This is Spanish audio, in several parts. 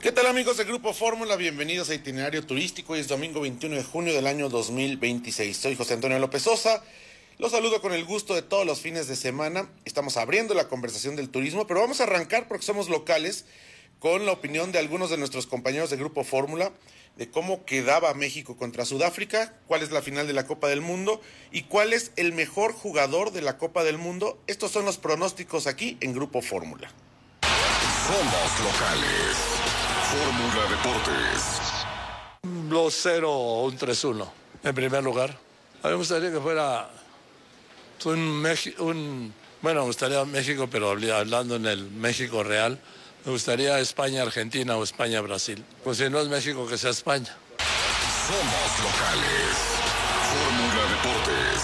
¿Qué tal, amigos de Grupo Fórmula? Bienvenidos a Itinerario Turístico. Hoy es domingo 21 de junio del año 2026. Soy José Antonio López Sosa. Los saludo con el gusto de todos los fines de semana. Estamos abriendo la conversación del turismo, pero vamos a arrancar porque somos locales con la opinión de algunos de nuestros compañeros de Grupo Fórmula de cómo quedaba México contra Sudáfrica, cuál es la final de la Copa del Mundo y cuál es el mejor jugador de la Copa del Mundo. Estos son los pronósticos aquí en Grupo Fórmula. Somos locales. Fórmula Deportes. 2-0 o un 3-1, en primer lugar. A mí me gustaría que fuera bueno, me gustaría México, pero hablando en el México real, me gustaría España-Argentina o España-Brasil. Pues si no es México, que sea España. Somos locales. Fórmula Deportes.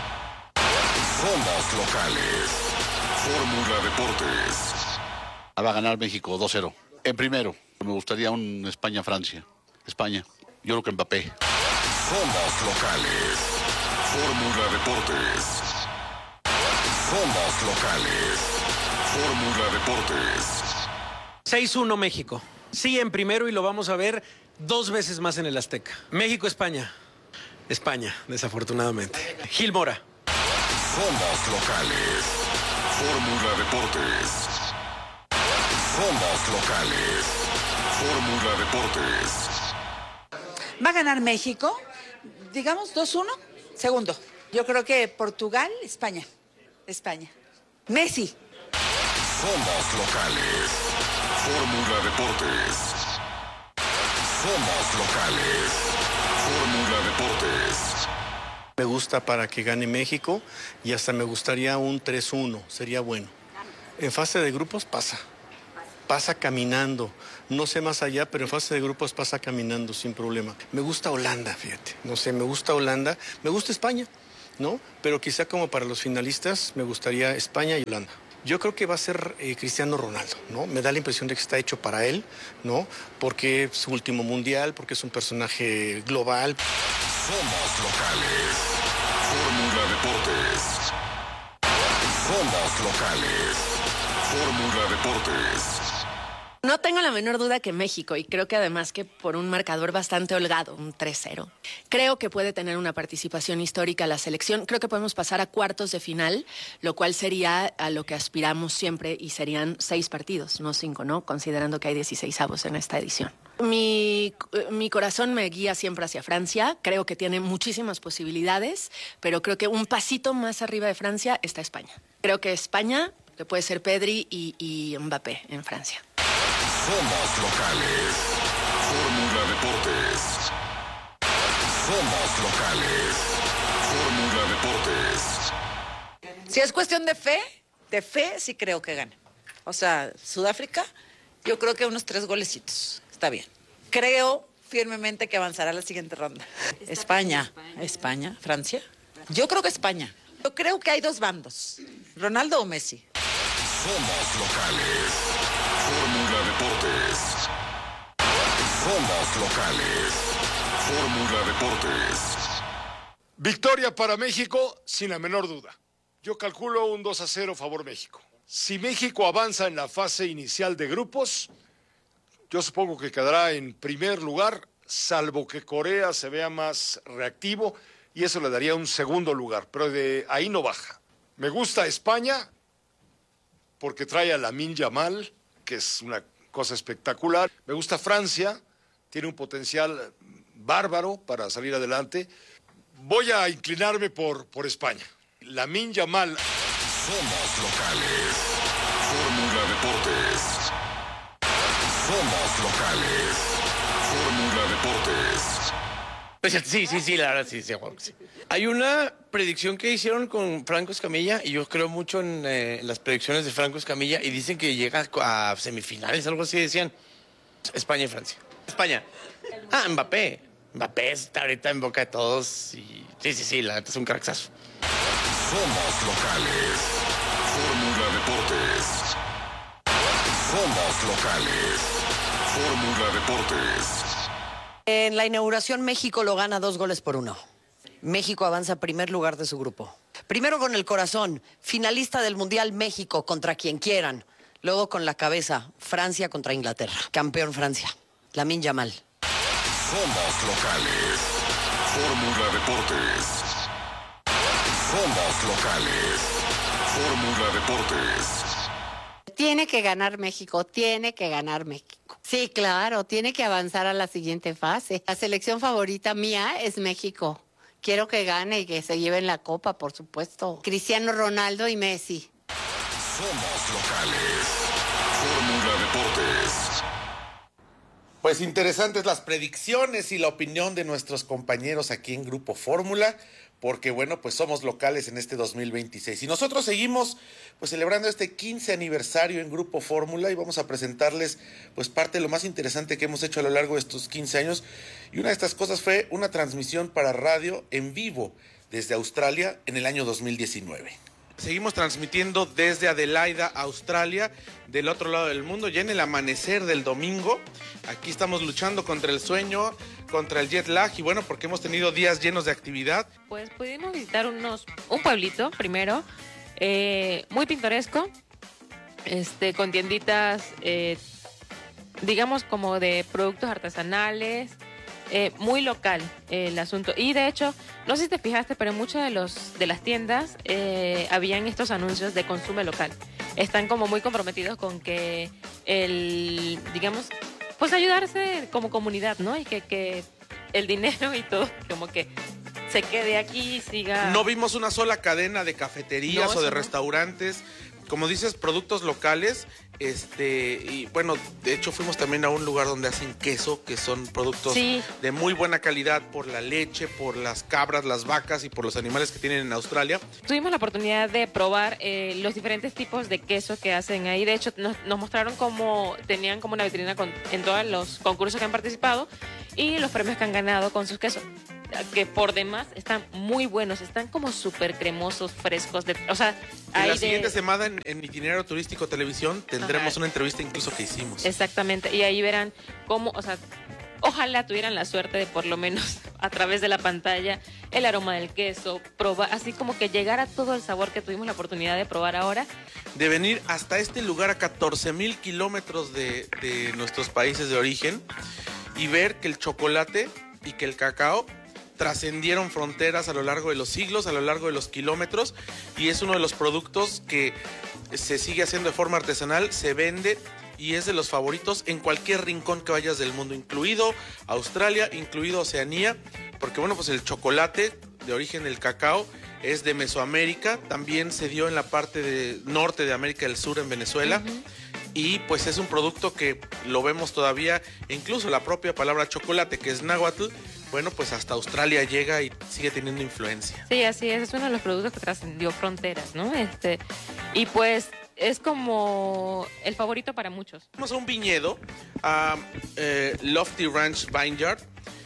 Somos locales. Fórmula Deportes. Va a ganar México 2-0. En primero, me gustaría un España-Francia. España. Yo creo que Mbappé. Somos locales. Fórmula Deportes. Somos locales. Fórmula Deportes. 6-1 México. Sí, en primero y lo vamos a ver 2 veces más en el Azteca. México-España. España, desafortunadamente. Gil Mora. Somos locales. Fórmula Deportes. Somos locales. Fórmula Deportes. Va a ganar México, digamos 2-1. Segundo, yo creo que Portugal, España. Messi. Somos locales. Fórmula Deportes. Somos locales. Fórmula Deportes. Me gusta para que gane México y hasta me gustaría un 3-1, sería bueno. En fase de grupos pasa caminando. No sé más allá, pero en fase de grupos pasa caminando sin problema. Me gusta Holanda, fíjate. No sé, me gusta Holanda. Me gusta España, ¿no? Pero quizá como para los finalistas me gustaría España y Holanda. Yo creo que va a ser Cristiano Ronaldo, ¿no? Me da la impresión de que está hecho para él, ¿no? Porque es su último mundial, porque es un personaje global. Somos locales. Fórmula Deportes. Somos locales. Fórmula Deportes. No tengo la menor duda que México, y creo que además que por un marcador bastante holgado, un 3-0, creo que puede tener una participación histórica la selección. Creo que podemos pasar a cuartos de final, lo cual sería a lo que aspiramos siempre y serían 6 partidos, no 5, ¿no? Considerando que hay 16avos en esta edición. Mi corazón me guía siempre hacia Francia. Creo que tiene muchísimas posibilidades, pero creo que un pasito más arriba de Francia está España. Creo que España, que puede ser Pedri y Mbappé en Francia. Somos locales. Fórmula Deportes. Somos locales. Fórmula Deportes. Si es cuestión de fe sí creo que gane. O sea, Sudáfrica, yo creo que unos 3 golecitos. Está bien. Creo firmemente que avanzará a la siguiente ronda. España, Francia. Yo creo que España. Yo creo que hay 2 bandos. Ronaldo o Messi. Somos locales. Fórmula Deportes. Somos locales. Fórmula Deportes. Victoria para México, sin la menor duda. Yo calculo un 2-0 favor México. Si México avanza en la fase inicial de grupos, yo supongo que quedará en primer lugar, salvo que Corea se vea más reactivo, y eso le daría un segundo lugar, pero de ahí no baja. Me gusta España, porque trae a Lamine Yamal, que es una cosa espectacular. Me gusta Francia, tiene un potencial bárbaro para salir adelante. Voy a inclinarme por España. Lamine Yamal. Somos locales. Fórmula Deportes. Somos locales. Fórmula Deportes. Sí, la verdad, sí. Hay una predicción que hicieron con Franco Escamilla, y yo creo mucho en las predicciones de Franco Escamilla, y dicen que llega a semifinales, algo así decían. España y Francia. España. Mbappé. Mbappé está ahorita en boca de todos, y sí, la neta es un cracksazo. Somos locales. Fórmula Deportes. Somos locales. Fórmula Deportes. En la inauguración, México lo gana 2-1. México avanza a primer lugar de su grupo. Primero con el corazón, finalista del Mundial México contra quien quieran. Luego con la cabeza, Francia contra Inglaterra. Campeón Francia. Lamine Yamal. Somos locales. Fórmula Deportes. Somos locales. Fórmula Deportes. Tiene que ganar México, tiene que ganar México. Sí, claro, tiene que avanzar a la siguiente fase. La selección favorita mía es México. Quiero que gane y que se lleven la copa, por supuesto. Cristiano Ronaldo y Messi. Somos locales. Fórmula Deportes. Pues interesantes las predicciones y la opinión de nuestros compañeros aquí en Grupo Fórmula, porque bueno, pues somos locales en este 2026. Y nosotros seguimos pues celebrando este 15 aniversario en Grupo Fórmula y vamos a presentarles pues parte de lo más interesante que hemos hecho a lo largo de estos 15 años. Y una de estas cosas fue una transmisión para radio en vivo desde Australia en el año 2019. Seguimos transmitiendo desde Adelaida, Australia, del otro lado del mundo, ya en el amanecer del domingo. Aquí estamos luchando contra el sueño, contra el jet lag y bueno, porque hemos tenido días llenos de actividad. Pues pudimos visitar un pueblito primero, muy pintoresco, con tienditas, digamos como de productos artesanales. Muy local el asunto. Y de hecho, no sé si te fijaste, pero en muchas de las tiendas habían estos anuncios de consumo local. Están como muy comprometidos con que digamos, pues ayudarse como comunidad, ¿no? Y que el dinero y todo como que se quede aquí y siga. No vimos una sola cadena de cafeterías o de restaurantes. Como dices, productos locales, y bueno, de hecho fuimos también a un lugar donde hacen queso, que son productos de muy buena calidad por la leche, por las cabras, las vacas y por los animales que tienen en Australia. Tuvimos la oportunidad de probar los diferentes tipos de queso que hacen ahí. De hecho, nos mostraron tenían como una vitrina en todos los concursos que han participado y los premios que han ganado con sus quesos, que por demás están muy buenos, están como súper cremosos, frescos. La siguiente semana en Itinerario Turístico Televisión tendremos una entrevista incluso que hicimos. Exactamente, y ahí verán cómo, ojalá tuvieran la suerte de por lo menos a través de la pantalla el aroma del queso, probar, así como que llegara todo el sabor que tuvimos la oportunidad de probar ahora. De venir hasta este lugar a 14,000 kilómetros de nuestros países de origen y ver que el chocolate y que el cacao trascendieron fronteras a lo largo de los siglos, a lo largo de los kilómetros, y es uno de los productos que se sigue haciendo de forma artesanal, se vende y es de los favoritos en cualquier rincón que vayas del mundo, incluido Australia, incluido Oceanía, porque bueno, pues el chocolate de origen del cacao es de Mesoamérica, también se dio en la parte norte de América del Sur, en Venezuela. Y pues es un producto que lo vemos todavía, incluso la propia palabra chocolate, que es náhuatl, bueno, pues hasta Australia llega y sigue teniendo influencia. Sí, así es uno de los productos que trascendió fronteras, ¿no? Y pues es como el favorito para muchos. Vamos a un viñedo, a Lofty Ranch Vineyard.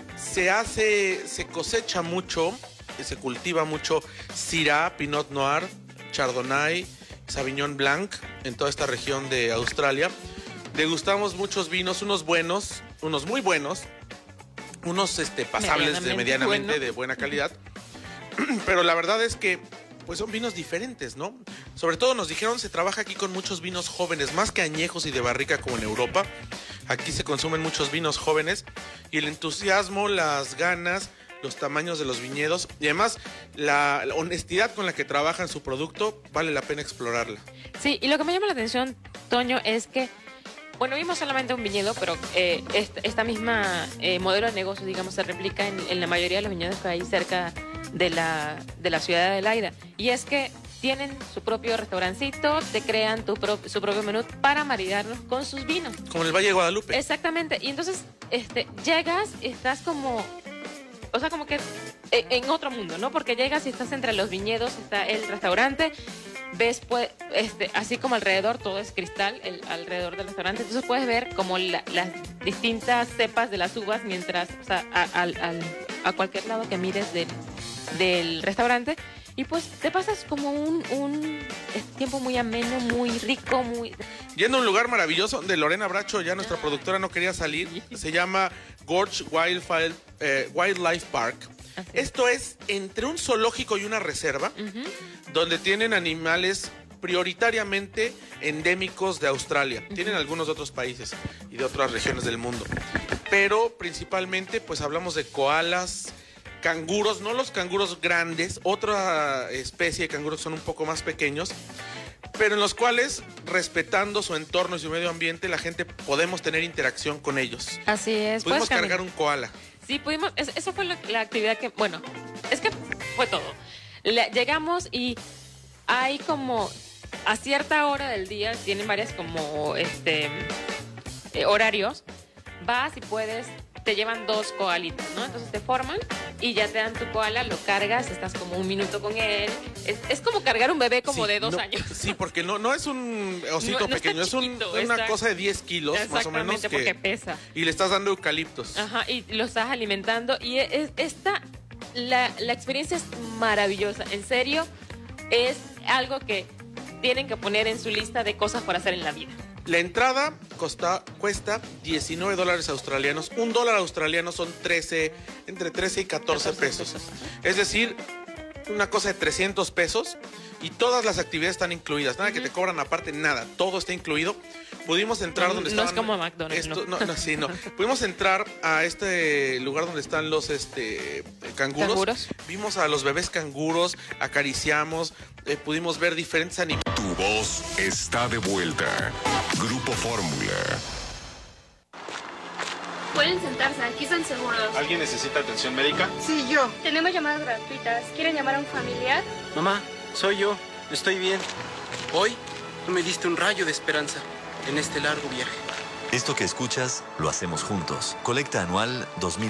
Se cosecha mucho, se cultiva mucho Syrah, Pinot Noir, Chardonnay, Sauvignon Blanc en toda esta región de Australia. Degustamos muchos vinos, unos buenos, unos muy buenos, unos pasables medianamente de buena calidad. Pero la verdad es que pues son vinos diferentes, ¿no? Sobre todo nos dijeron, se trabaja aquí con muchos vinos jóvenes, más que añejos y de barrica como en Europa. Aquí se consumen muchos vinos jóvenes y el entusiasmo, las ganas, los tamaños de los viñedos y además la honestidad con la que trabajan su producto, vale la pena explorarla. Sí, y lo que me llama la atención, Toño, es que, bueno, vimos solamente un viñedo, pero esta misma modelo de negocio, digamos, se replica en la mayoría de los viñedos que hay cerca de la ciudad de Adelaida. Y es que tienen su propio restaurancito, te crean su propio menú para maridarlos con sus vinos. Como en el Valle de Guadalupe. Exactamente. Y entonces llegas, estás como que en otro mundo, ¿no? Porque llegas y estás entre los viñedos, está el restaurante, ves pues, así como alrededor todo es cristal, alrededor del restaurante, entonces puedes ver como las distintas cepas de las uvas mientras, a cualquier lado que mires del restaurante. Y pues te pasas como un tiempo muy ameno, muy rico, muy... Yendo a un lugar maravilloso donde Lorena Bracho, ya nuestra productora, no quería salir. Se llama Gorge Wildlife Park. Esto es entre un zoológico y una reserva, donde tienen animales prioritariamente endémicos de Australia. Tienen algunos de otros países y de otras regiones del mundo. Pero principalmente pues hablamos de koalas, canguros, no los canguros grandes, otra especie de canguros son un poco más pequeños, pero en los cuales, respetando su entorno y su medio ambiente, la gente podemos tener interacción con ellos. Así es. Pudimos cargar un koala. Sí, pudimos, eso fue la actividad que, bueno, es que fue todo. Llegamos y hay como, a cierta hora del día, tienen varias como, horarios, vas y puedes, te llevan 2 koalitas, ¿no? Entonces te forman y ya te dan tu koala, lo cargas, estás como 1 minuto con él. Es como cargar un bebé como de 2 años. Sí, porque no es un osito pequeño, es una cosa de 10 kilos, más o menos. Exactamente, porque pesa. Y le estás dando eucaliptos. Ajá, y lo estás alimentando. Y la experiencia es maravillosa. En serio, es algo que tienen que poner en su lista de cosas por hacer en la vida. La entrada cuesta $19 australianos. $1 australiano son entre 13 y 14 pesos. Es decir, una cosa de 300 pesos y todas las actividades están incluidas. Nada que te cobran aparte, nada. Todo está incluido. Pudimos entrar donde estaban... No es como McDonald's, no. Pudimos entrar a este lugar donde están los canguros. Vimos a los bebés canguros, acariciamos, pudimos ver diferentes animales. Tu voz está de vuelta. Grupo Fórmula. Pueden sentarse, aquí están seguros. ¿Alguien necesita atención médica? Sí, yo. Tenemos llamadas gratuitas. ¿Quieren llamar a un familiar? Mamá, soy yo. Estoy bien. Hoy tú me diste un rayo de esperanza en este largo viaje. Esto que escuchas lo hacemos juntos. Colecta anual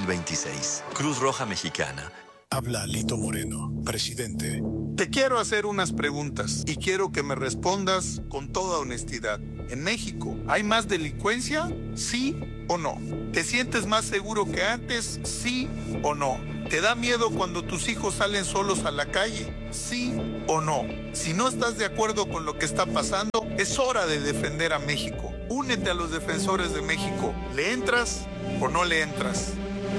2026. Cruz Roja Mexicana. Habla Lito Moreno, presidente. Te quiero hacer unas preguntas y quiero que me respondas con toda honestidad. ¿En México hay más delincuencia? ¿Sí o no? ¿Te sientes más seguro que antes? ¿Sí o no? ¿Te da miedo cuando tus hijos salen solos a la calle? ¿Sí o no? Si no estás de acuerdo con lo que está pasando, es hora de defender a México. Únete a los defensores de México. ¿Le entras o no le entras?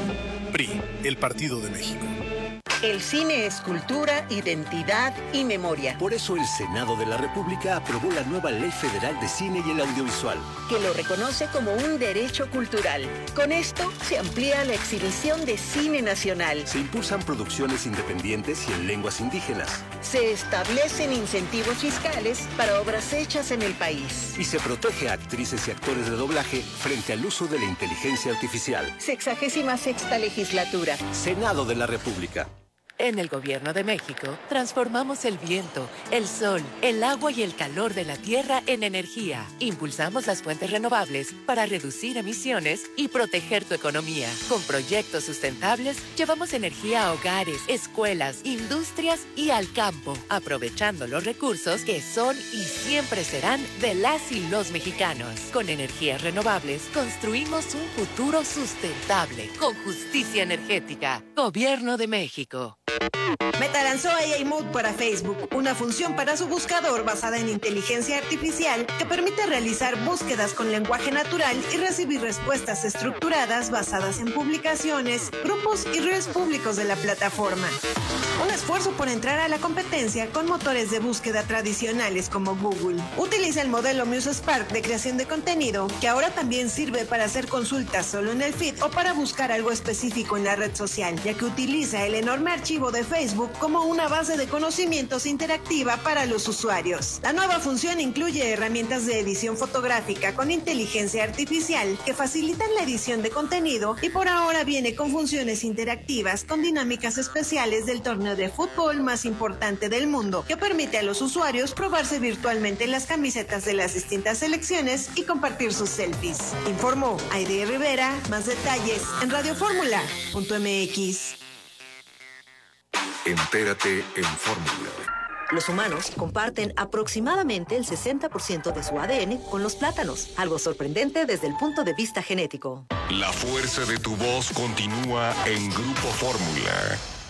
PRI, el Partido de México. El cine es cultura, identidad y memoria. Por eso el Senado de la República aprobó la nueva Ley Federal de Cine y el Audiovisual, que lo reconoce como un derecho cultural. Con esto se amplía la exhibición de cine nacional. Se impulsan producciones independientes y en lenguas indígenas. Se establecen incentivos fiscales para obras hechas en el país. Y se protege a actrices y actores de doblaje frente al uso de la inteligencia artificial. 66ª legislatura. Senado de la República. En el Gobierno de México, transformamos el viento, el sol, el agua y el calor de la tierra en energía. Impulsamos las fuentes renovables para reducir emisiones y proteger tu economía. Con proyectos sustentables, llevamos energía a hogares, escuelas, industrias y al campo, aprovechando los recursos que son y siempre serán de las y los mexicanos. Con energías renovables, construimos un futuro sustentable, con justicia energética. Gobierno de México. Meta lanzó AI Mode para Facebook, una función para su buscador basada en inteligencia artificial que permite realizar búsquedas con lenguaje natural y recibir respuestas estructuradas basadas en publicaciones, grupos y reels públicos de la plataforma. Un esfuerzo por entrar a la competencia con motores de búsqueda tradicionales como Google. Utiliza el modelo MuseSpark de creación de contenido, que ahora también sirve para hacer consultas solo en el feed o para buscar algo específico en la red social, ya que utiliza el enorme archivo de Facebook como una base de conocimientos interactiva para los usuarios. La nueva función incluye herramientas de edición fotográfica con inteligencia artificial que facilitan la edición de contenido y por ahora viene con funciones interactivas con dinámicas especiales del torneo de fútbol más importante del mundo, que permite a los usuarios probarse virtualmente las camisetas de las distintas selecciones y compartir sus selfies. Informó Aide Rivera. Más detalles en radioformula.mx. Entérate en Fórmula. Los humanos comparten aproximadamente el 60% de su ADN con los plátanos, algo sorprendente desde el punto de vista genético. La fuerza de tu voz continúa en Grupo Fórmula.